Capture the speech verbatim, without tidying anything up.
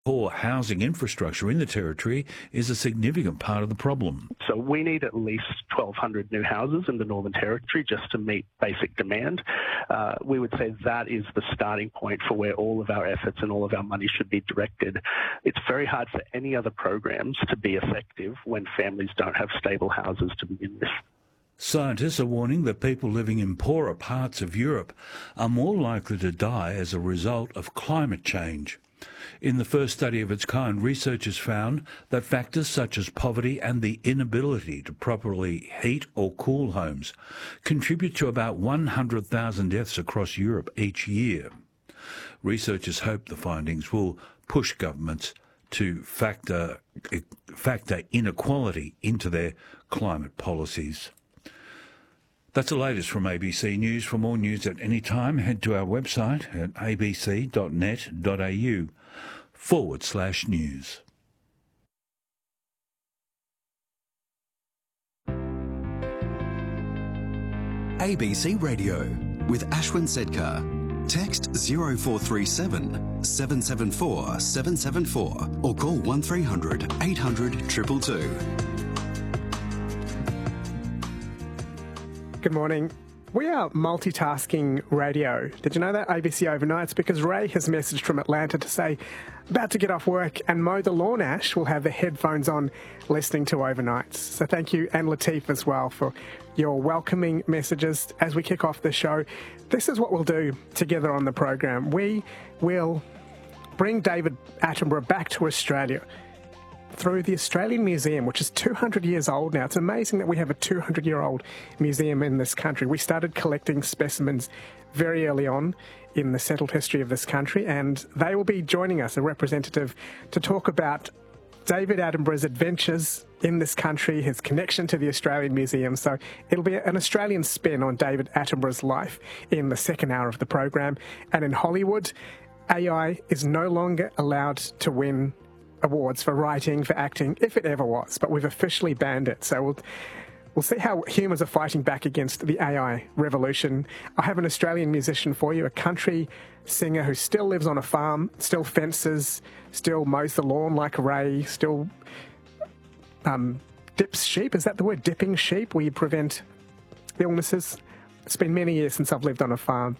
Poor housing infrastructure in the Territory is a significant part of the problem. So we need at least twelve hundred new houses in the Northern Territory just to meet basic demand. Uh, we would say that is the starting point for where all of our efforts and all of our money should be directed. It's very hard for any other programs to be effective when families don't have stable houses to begin with. Scientists are warning that people living in poorer parts of Europe are more likely to die as a result of climate change. In the first study of its kind, researchers found that factors such as poverty and the inability to properly heat or cool homes contribute to about one hundred thousand deaths across Europe each year. Researchers hope the findings will push governments to factor, factor inequality into their climate policies. That's the latest from A B C News. For more news at any time, head to our website at abc.net.au forward slash news. A B C Radio with Ashwin Sedkar. Text zero four three seven, seven seven four, seven seven four or call one three hundred, eight hundred, two two two. Good morning. We are multitasking radio. Did you know that? A B C Overnights, because Ray has messaged from Atlanta to say, about to get off work and mow the lawn. Ash will have the headphones on listening to Overnights. So thank you, and Latif as well, for your welcoming messages as we kick off the show. This is what we'll do together on the program. We will bring David Attenborough back to Australia through the Australian Museum, which is two hundred years old now. It's amazing that we have a two hundred year old museum in this country. We started collecting specimens very early on in the settled history of this country, and they will be joining us, a representative, to talk about David Attenborough's adventures in this country, his connection to the Australian Museum. So it'll be an Australian spin on David Attenborough's life in the second hour of the program. And in Hollywood, A I is no longer allowed to win awards for writing, for acting, if it ever was, but we've officially banned it. So we'll we'll see how humans are fighting back against the A I revolution. I have an Australian musician for you, a country singer who still lives on a farm, still fences, still mows the lawn like Ray, still um, dips sheep. Is that the word, dipping sheep, where you prevent illnesses? It's been many years since I've lived on a farm.